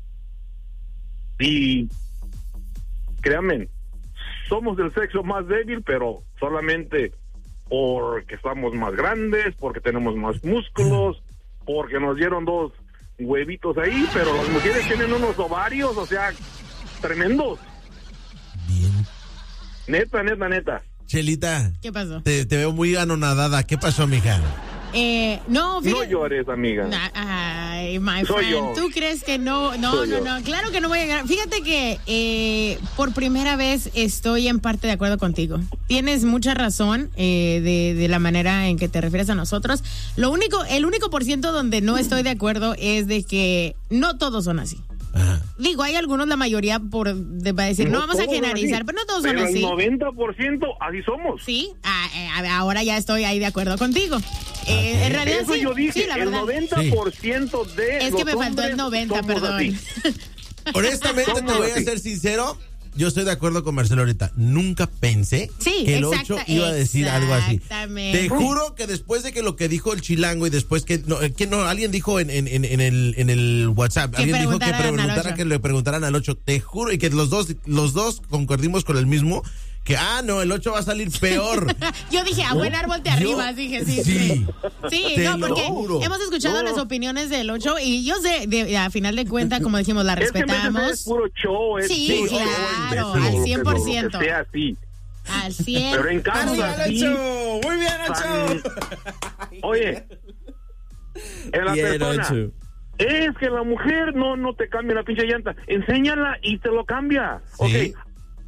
Speaker 9: Y créanme, somos del sexo más débil, pero solamente porque estamos más grandes, porque tenemos más músculos, porque nos dieron dos huevitos ahí, pero las mujeres tienen unos ovarios, o sea, tremendos.
Speaker 2: Bien.
Speaker 9: Neta, neta, neta.
Speaker 2: Chelita.
Speaker 1: ¿Qué pasó?
Speaker 2: Te, te veo muy anonadada. ¿Qué pasó, mija?
Speaker 1: Eh, no, fíjate.
Speaker 9: No llores, amiga.
Speaker 1: Ay, my
Speaker 9: Soy
Speaker 1: friend.
Speaker 9: yo.
Speaker 1: ¿Tú crees que no? No,
Speaker 9: Soy
Speaker 1: no,
Speaker 9: yo.
Speaker 1: no. Claro que no voy a llegar. Fíjate que eh, por primera vez estoy en parte de acuerdo contigo. Tienes mucha razón eh, de, de la manera en que te refieres a nosotros. Lo único, el único por ciento donde no estoy de acuerdo es de que no todos son así. Ajá. Digo, hay algunos, la mayoría, por de, va a decir, no, no vamos a generalizar, pero no todos
Speaker 9: pero
Speaker 1: son así.
Speaker 9: El noventa por ciento así somos.
Speaker 1: Sí, ah, eh, ahora ya estoy ahí de acuerdo contigo. Eh,
Speaker 2: okay.
Speaker 1: En realidad
Speaker 9: Eso
Speaker 1: sí,
Speaker 9: yo dije,
Speaker 1: sí, la
Speaker 9: el
Speaker 1: verdad.
Speaker 9: noventa por ciento sí. de
Speaker 1: Es
Speaker 9: los
Speaker 1: que me faltó el noventa, perdón.
Speaker 2: Honestamente, te voy a ser sincero. Yo estoy de acuerdo con Marcelo ahorita. Nunca pensé
Speaker 1: sí,
Speaker 2: que el
Speaker 1: exacta,
Speaker 2: ocho iba a decir algo así.
Speaker 1: Exactamente.
Speaker 2: Te juro que después de que lo que dijo el chilango y después que no, que no alguien dijo en, en, en, en el en el WhatsApp,
Speaker 1: que
Speaker 2: alguien dijo que
Speaker 1: preguntara
Speaker 2: que le preguntaran al ocho. Te juro y que los dos los dos concordimos con el mismo. Que, ah, no, el ocho va a salir peor.
Speaker 1: Yo dije, a buen árbol de arriba,
Speaker 2: yo,
Speaker 1: dije, sí.
Speaker 2: Sí,
Speaker 1: sí no, porque hemos escuchado no. las opiniones del ocho y yo sé, de, a final de cuentas, como dijimos, la respetamos.
Speaker 9: Es, que es puro show. Es
Speaker 1: sí,
Speaker 9: show,
Speaker 1: claro,
Speaker 9: show,
Speaker 1: al cien por ciento.
Speaker 9: Lo que sea así.
Speaker 1: Al cien por ciento.
Speaker 9: Pero en casos así.
Speaker 3: Muy bien, ocho.
Speaker 9: Oye, en la
Speaker 3: bien,
Speaker 9: persona.
Speaker 3: ocho.
Speaker 9: Es que la mujer no, no te cambia la pinche llanta. Enséñala y te lo cambia.
Speaker 2: Sí.
Speaker 9: Ok.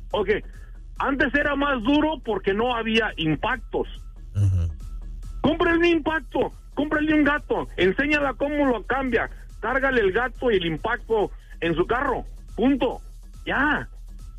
Speaker 9: Ok, antes era más duro porque no había impactos. Uh-huh. Cómprale un impacto, cómprale un gato, enséñala cómo lo cambia, cárgale el gato y el impacto en su carro, punto, ya.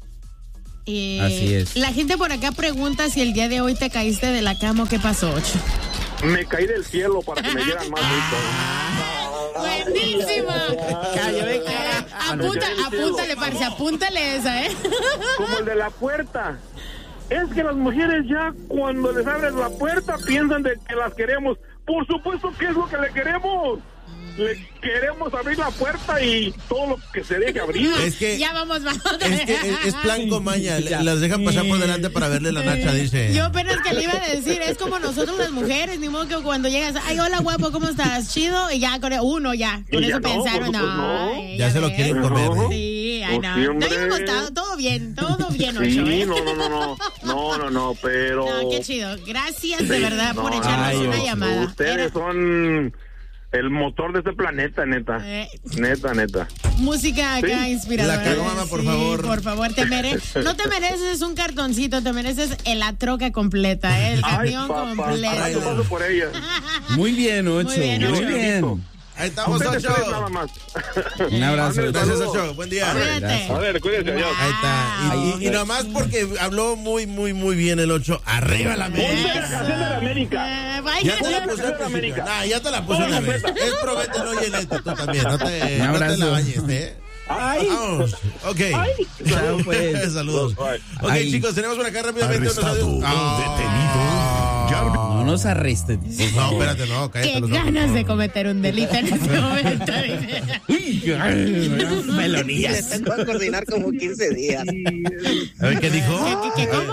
Speaker 1: Eh,
Speaker 3: Así es.
Speaker 1: La gente por acá pregunta si el día de hoy te caíste de la cama o qué pasó, Ocho.
Speaker 9: Me caí del cielo para que me dieran más rico.
Speaker 1: Buenísima.
Speaker 3: Cayó de cara.
Speaker 1: Apunta, apúntale, parce, apúntale esa, ¿eh?
Speaker 9: Como el de la puerta. Es que las mujeres ya cuando les abres la puerta piensan de que las queremos. Por supuesto que es lo que le queremos. Le queremos abrir la puerta y todo lo que se deje abrir.
Speaker 2: Es que,
Speaker 1: ya vamos, vamos.
Speaker 2: Es que es, es plan con maña. Le, las dejan pasar por delante para verle la nacha, dice.
Speaker 1: Yo apenas que le iba a decir, es como nosotros las mujeres, ni modo que cuando llegas, ay, hola guapo, ¿cómo estás? Chido, y ya con uno ya, con eso
Speaker 9: no,
Speaker 1: pensaron, no.
Speaker 9: no.
Speaker 1: Ay,
Speaker 2: Ya, ya se lo quieren comer.
Speaker 9: No.
Speaker 1: Sí, ay, no.
Speaker 9: Sí,
Speaker 1: No
Speaker 9: hombre.
Speaker 1: habíamos contado, todo bien, todo bien, Ocho,
Speaker 9: Sí,
Speaker 1: ¿eh?
Speaker 9: no, no, no, no, no, no, no, pero...
Speaker 1: No, qué chido. Gracias de
Speaker 9: Sí,
Speaker 1: verdad por
Speaker 9: no,
Speaker 1: echarnos
Speaker 3: ay,
Speaker 1: una
Speaker 3: Ocho,
Speaker 1: llamada.
Speaker 9: Ustedes
Speaker 1: Era
Speaker 9: son el motor de este planeta, neta.
Speaker 1: Eh.
Speaker 9: Neta, neta.
Speaker 1: música acá
Speaker 9: Sí.
Speaker 1: inspiradora.
Speaker 2: La caguama, por
Speaker 1: Sí,
Speaker 2: favor.
Speaker 1: por favor, te mere- no te mereces un cartoncito, te mereces la troca completa, ¿eh? El
Speaker 9: Ay,
Speaker 1: camión
Speaker 9: papá, ahora yo
Speaker 1: completo.
Speaker 9: paso por ella.
Speaker 3: Muy bien, Ocho.
Speaker 1: Muy bien,
Speaker 3: Muy
Speaker 1: Ocho.
Speaker 3: bien.
Speaker 2: Ahí estamos,
Speaker 9: Ustedes
Speaker 2: Ocho.
Speaker 9: tres nada más.
Speaker 3: Un abrazo.
Speaker 9: Ándale,
Speaker 2: Gracias,
Speaker 9: saludos.
Speaker 2: Ocho. Buen día.
Speaker 1: Cuídate.
Speaker 9: A ver, cuídense, adiós.
Speaker 2: Ahí está. Y, y, y nomás porque habló muy, muy, muy bien el Ocho. Arriba la
Speaker 9: Ponte
Speaker 2: América.
Speaker 9: la canción de la América.
Speaker 1: Eh, vaya,
Speaker 2: Ya te la
Speaker 1: ya-
Speaker 2: puse al principio.
Speaker 9: América.
Speaker 2: Nah, ya te la puse en la vez. Es promételo y el este, tú también. No te,
Speaker 3: Un
Speaker 2: no te
Speaker 3: abrazo.
Speaker 2: la bañes, ¿eh?
Speaker 9: Ay.
Speaker 2: Vamos. Ok.
Speaker 3: Chao, pues.
Speaker 2: Saludos. Ok,
Speaker 3: Ay.
Speaker 2: chicos, tenemos por acá rápidamente unos
Speaker 10: Arrestado
Speaker 2: audios.
Speaker 10: o
Speaker 2: Ah.
Speaker 10: detenido. Jarvis.
Speaker 3: No nos arresten.
Speaker 2: No, espérate, no, cállate
Speaker 1: Qué
Speaker 2: los ojos.
Speaker 1: ganas de cometer un delito en este momento. dice.
Speaker 3: Uy, ay, melonillas.
Speaker 11: Le tengo a coordinar como quince días.
Speaker 2: A ver, ¿qué dijo?
Speaker 1: ¿Qué, qué, qué, cómo?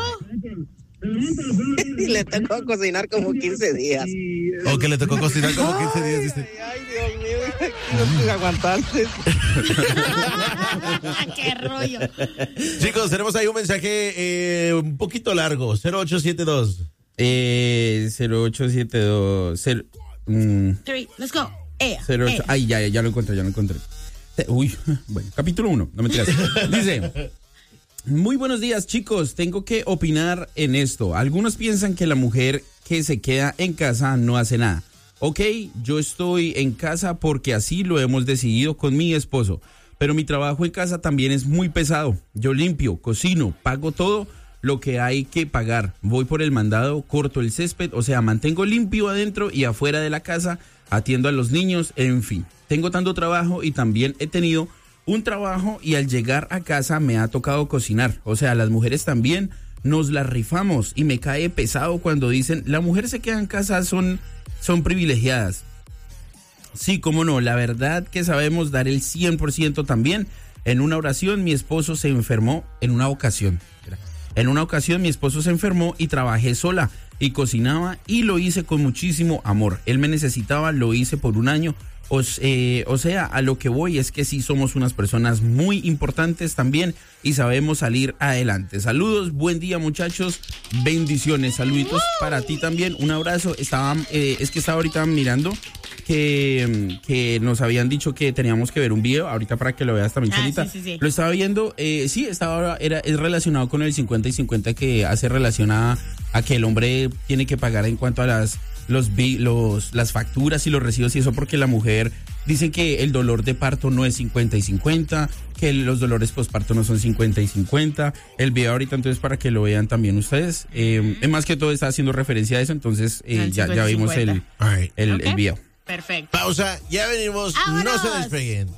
Speaker 11: Y le tengo a cocinar como quince días.
Speaker 2: O que le tocó cocinar como quince días, dice.
Speaker 11: Ay, Dios mío, no pude aguantarse.
Speaker 1: Qué rollo.
Speaker 2: Chicos, tenemos ahí un mensaje eh, un poquito largo. cero ocho siete dos.
Speaker 3: Eh, cero ocho siete dos. cero, mm,
Speaker 1: Three, let's go. Eh,
Speaker 3: cero ocho.
Speaker 1: eh.
Speaker 3: Ay, ya, ya, ya lo encontré, ya lo encontré. Eh, Uy, bueno, capítulo uno, no me tiras. Dice, muy buenos días, chicos. Tengo que opinar en esto. Algunos piensan que la mujer que se queda en casa no hace nada. Ok, yo estoy en casa porque así lo hemos decidido con mi esposo. Pero mi trabajo en casa también es muy pesado. Yo limpio, cocino, pago todo lo que hay que pagar. Voy por el mandado, corto el césped, o sea, mantengo limpio adentro y afuera de la casa, atiendo a los niños, en fin. Tengo tanto trabajo y también he tenido un trabajo y al llegar a casa me ha tocado cocinar. O sea, las mujeres también nos las rifamos y me cae pesado cuando dicen, la mujer se queda en casa, son, son privilegiadas. Sí, cómo no, la verdad que sabemos dar el cien por ciento también. En una oración mi esposo se enfermó, en una ocasión. En una ocasión mi esposo se enfermó y trabajé sola y cocinaba y lo hice con muchísimo amor. Él me necesitaba, lo hice por un año. O, eh, o sea, a lo que voy es que sí somos unas personas muy importantes también y sabemos salir adelante. Saludos, buen día muchachos, bendiciones, saluditos para ti también, un abrazo. Estaba, eh, es que estaba ahorita mirando que, que nos habían dicho que teníamos que ver un video, ahorita para que lo veas también,
Speaker 1: Ah,
Speaker 3: Chelita.
Speaker 1: sí, sí, sí.
Speaker 3: Lo estaba viendo, eh, sí, estaba, era, es relacionado con el cincuenta y cincuenta que hace relación a, a que el hombre tiene que pagar en cuanto a las los, bi- los las facturas y los recibos y eso, porque la mujer dicen que el dolor de parto no es cincuenta y cincuenta, que los dolores postparto no son cincuenta y cincuenta. El video ahorita entonces para que lo vean también ustedes. Eh, es más que todo está haciendo referencia a eso, entonces eh,
Speaker 1: Al
Speaker 3: ya, ya vimos el,
Speaker 2: All right.
Speaker 3: el,
Speaker 1: Ok.
Speaker 3: el video.
Speaker 1: Perfecto.
Speaker 2: Pausa, ya venimos. No
Speaker 1: ¡Vámonos!
Speaker 2: se despeguen.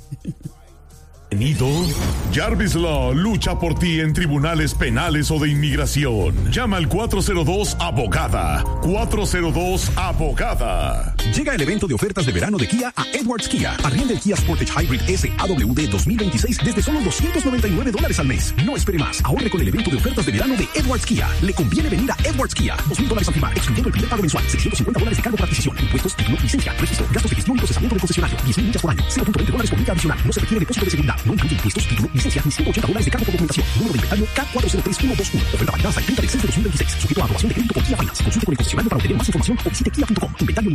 Speaker 10: Detenido. Jarvis Law lucha por ti en tribunales penales o de inmigración. Llama al cuatro cero dos abogada. cuatro cero dos abogada.
Speaker 12: Llega el evento de ofertas de verano de Kia a Edwards Kia. Arrienda el Kia Sportage Hybrid S A W D dos mil veintiséis desde solo doscientos noventa y nueve dólares al mes. No espere más. Ahorre con el evento de ofertas de verano de Edwards Kia. Le conviene venir a Edwards Kia. dos mil dólares al firmar, excluyendo el primer pago mensual. seiscientos cincuenta dólares de cargo por adquisición. Impuestos, título, licencia, registro, gastos de gestión y procesamiento de concesionario. diez mil millas por año. cero punto veinte dólares por milla adicional. No se requiere depósito de seguridad. No incluye impuestos, título, licencia ni ciento ochenta dólares de cargo por documentación. Número de inventario K cuatro cero tres uno dos uno. Oferta válida hasta el treinta de seis de dos mil veintiséis. Sujeto a aprobación de crédito por Kia Finance. Consulte con el concesionario para obtener más información o visite kia punto com. Inventario limitado disponible.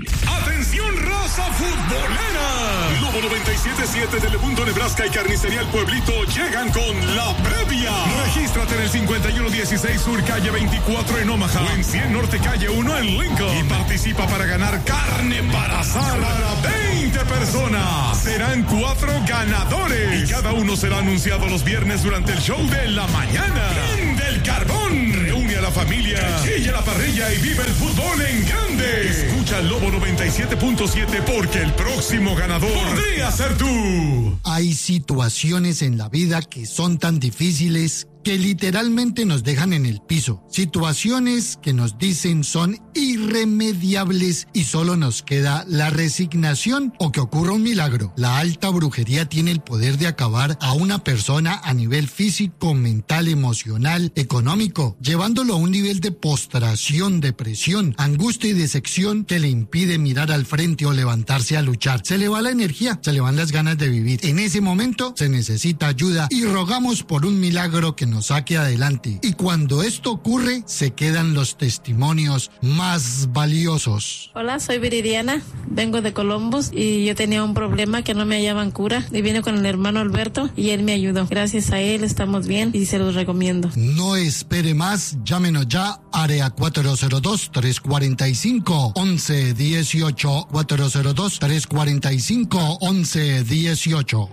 Speaker 10: ¡Atención, raza futbolera! Lobo noventa y siete punto siete, Telemundo, Nebraska y Carnicería El Pueblito llegan con la previa. Regístrate en el cincuenta y uno dieciséis Sur, calle veinticuatro en Omaha, o en cien Norte, calle uno en Lincoln. Y participa para ganar carne para asar para veinte personas. Serán cuatro ganadores. Y cada uno será anunciado los viernes durante el show de la mañana. Prende el carbón. Reúne a la familia. Chilla la parrilla y vive el fútbol en grande. Escucha Lobo noventa y siete punto siete porque el próximo ganador podría ser tú.
Speaker 13: Hay situaciones en la vida que son tan difíciles que literalmente nos dejan en el piso. Situaciones que nos dicen son irremediables y solo nos queda la resignación o que ocurra un milagro. La alta brujería tiene el poder de acabar a una persona a nivel físico, mental, emocional, económico, llevándolo a un nivel de postración, depresión, angustia y decepción que le impide mirar al frente o levantarse a luchar. Se le va la energía, se le van las ganas de vivir. En ese momento se necesita ayuda y rogamos por un milagro que nos saque adelante. Y cuando esto ocurre, se quedan los testimonios más valiosos.
Speaker 14: Hola, soy Viridiana, vengo de Columbus y yo tenía un problema que no me hallaban cura y vine con el hermano Alberto y él me ayudó. Gracias a él estamos bien y se los recomiendo.
Speaker 13: No espere más, llámenos ya, área cuatro cero dos, tres cuatro cinco, once dieciocho, cuatro cero dos, tres cuatro cinco, once dieciocho.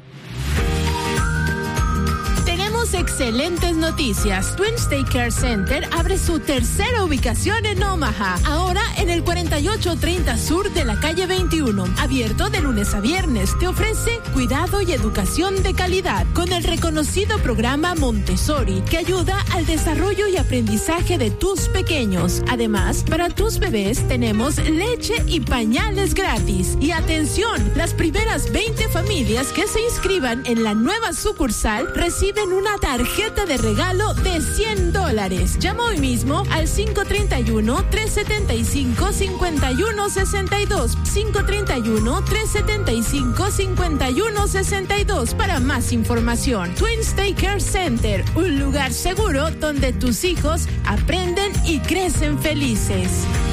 Speaker 15: Excelentes noticias. Twin State Care Center abre su tercera ubicación en Omaha, ahora en el cuarenta y ocho treinta Sur de la calle veintiuno. Abierto de lunes a viernes, te ofrece cuidado y educación de calidad con el reconocido programa Montessori que ayuda al desarrollo y aprendizaje de tus pequeños. Además, para tus bebés tenemos leche y pañales gratis. Y atención, las primeras veinte familias que se inscriban en la nueva sucursal reciben una tarjeta de regalo de cien dólares. Llama hoy mismo al cinco tres uno, tres siete cinco, cinco uno seis dos, cinco tres uno, tres siete cinco, cinco uno seis dos para más información. Twin State Care Center, un lugar seguro donde tus hijos aprenden y crecen felices.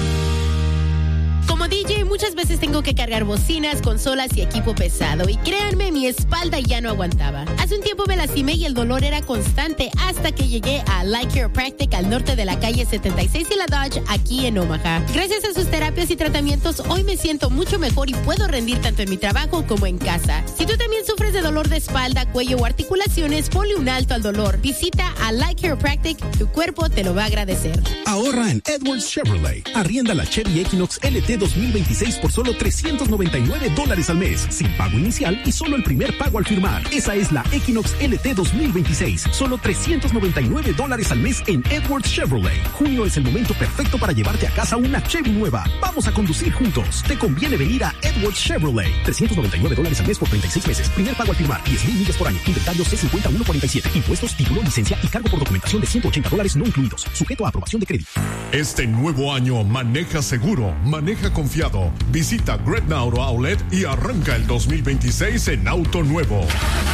Speaker 1: Como D J muchas veces tengo que cargar bocinas, consolas y equipo pesado y créanme, mi espalda ya no aguantaba. Hace un tiempo me lastimé y el dolor era constante hasta que llegué a Like Chiropractic al norte de la calle setenta y seis y la Dodge aquí en Omaha. Gracias a sus terapias y tratamientos hoy me siento mucho mejor y puedo rendir tanto en mi trabajo como en casa. Si tú también sufres de dolor de espalda, cuello o articulaciones, ponle un alto al dolor. Visita a Like Chiropractic, tu cuerpo te lo va a agradecer.
Speaker 12: Ahorra en Edwards Chevrolet. Arrienda la Chevy Equinox L T dos mil veintiséis por solo trescientos noventa y nueve dólares al mes, sin pago inicial y solo el primer pago al firmar. Esa es la Equinox L T dos mil veintiséis, solo trescientos noventa y nueve dólares al mes en Edwards Chevrolet. Junio es el momento perfecto para llevarte a casa una Chevy nueva. Vamos a conducir juntos. Te conviene venir a Edwards Chevrolet. trescientos noventa y nueve dólares al mes por treinta y seis meses. Primer pago al firmar. diez mil millas por año. Inventario C cincuenta y uno cuarenta y siete. Impuestos, título, licencia y cargo por documentación de ciento ochenta dólares no incluidos. Sujeto a aprobación de crédito.
Speaker 10: Este nuevo año maneja seguro, maneja confiado. Visita Gretna Auto Outlet y arranca el dos mil veintiséis en auto nuevo.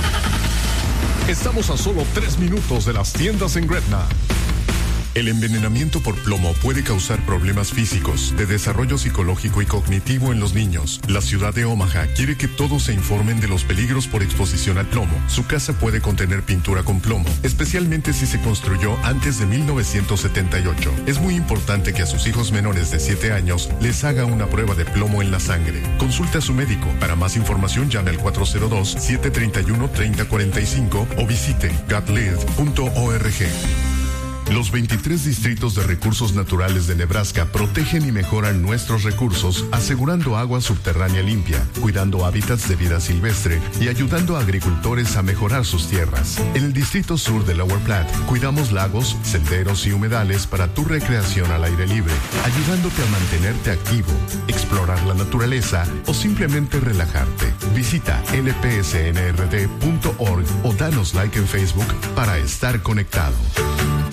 Speaker 10: Estamos a solo tres minutos de las tiendas en Gretna. El envenenamiento por plomo puede causar problemas físicos, de desarrollo psicológico y cognitivo en los niños. La ciudad de Omaha quiere que todos se informen de los peligros por exposición al plomo. Su casa puede contener pintura con plomo, especialmente si se construyó antes de mil novecientos setenta y ocho. Es muy importante que a sus hijos menores de siete años les haga una prueba de plomo en la sangre. Consulte a su médico. Para más información llame al cuatro cero dos, siete tres uno, tres cero cuatro cinco o visite got lid punto org. Los veintitrés distritos de recursos naturales de Nebraska protegen y mejoran nuestros recursos, asegurando agua subterránea limpia, cuidando hábitats de vida silvestre y ayudando a agricultores a mejorar sus tierras. En el distrito sur de Lower Platte, cuidamos lagos, senderos y humedales para tu recreación al aire libre, ayudándote a mantenerte activo, explorar la naturaleza o simplemente relajarte. Visita L P S N R D punto org o danos like en Facebook para estar conectado.
Speaker 12: Tunnel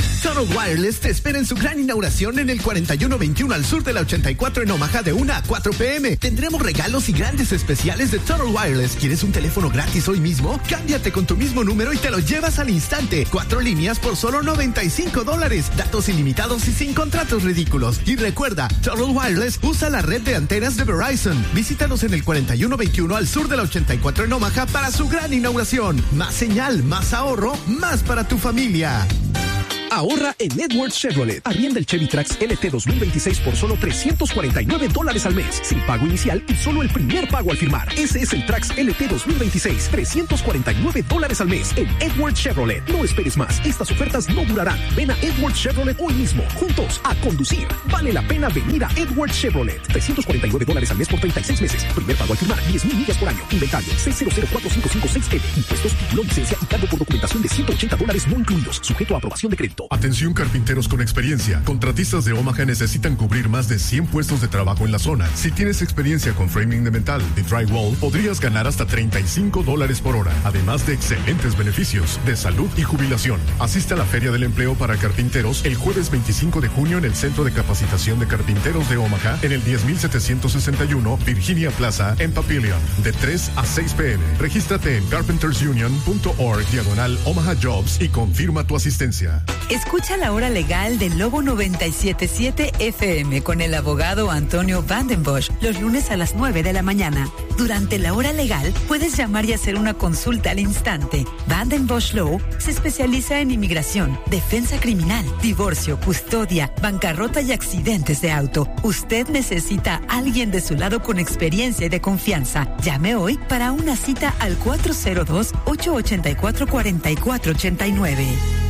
Speaker 16: Turtle Wireless te espera en su gran inauguración en el cuarenta y uno veintiuno al sur de la ochenta y cuatro en Omaha de una a cuatro p m Tendremos regalos y grandes especiales de Turtle Wireless. ¿Quieres un teléfono gratis hoy mismo? Cámbiate con tu mismo número y te lo llevas al instante. Cuatro líneas por solo noventa y cinco dólares. Datos ilimitados y sin contratos ridículos. Y recuerda, Turtle Wireless usa la red de antenas de Verizon. Visítanos en el cuarenta y uno veintiuno al sur de la ochenta y cuatro en Omaha para su gran inauguración. Más señal, más ahorro, más para tu familia.
Speaker 12: Ahorra en Edwards Chevrolet. Arrienda el Chevy Trax L T dos mil veintiséis por solo trescientos cuarenta y nueve dólares al mes, sin pago inicial y solo el primer pago al firmar. Ese es el Trax L T dos mil veintiséis, trescientos cuarenta y nueve dólares al mes en Edwards Chevrolet. No esperes más, estas ofertas no durarán. Ven a Edwards Chevrolet hoy mismo, juntos a conducir. Vale la pena venir a Edwards Chevrolet. trescientos cuarenta y nueve dólares al mes por treinta y seis meses. Primer pago al firmar, diez mil millas por año. Inventario seis cero cero cuatro cinco cinco seis L. Impuestos, título, licencia y cargo por documentación de ciento ochenta dólares no incluidos. Sujeto a aprobación de crédito.
Speaker 10: Atención, carpinteros con experiencia. Contratistas de Omaha necesitan cubrir más de cien puestos de trabajo en la zona. Si tienes experiencia con framing de metal y drywall, podrías ganar hasta treinta y cinco dólares por hora, además de excelentes beneficios de salud y jubilación. Asiste a la Feria del Empleo para Carpinteros el jueves veinticinco de junio en el Centro de Capacitación de Carpinteros de Omaha en el diez mil setecientos sesenta y uno Virginia Plaza en Papillion, de tres a seis p m Regístrate en carpentersunion punto org diagonal Omaha Jobs y confirma tu asistencia.
Speaker 17: Escucha la hora legal de Lobo noventa y siete punto siete F M con el abogado Antonio Vandenbosch los lunes a las nueve de la mañana. Durante la hora legal puedes llamar y hacer una consulta al instante. Vandenbosch Law se especializa en inmigración, defensa criminal, divorcio, custodia, bancarrota y accidentes de auto. Usted necesita a alguien de su lado con experiencia y de confianza. Llame hoy para una cita al cuatro cero dos, ocho ocho cuatro, cuatro cuatro ocho nueve.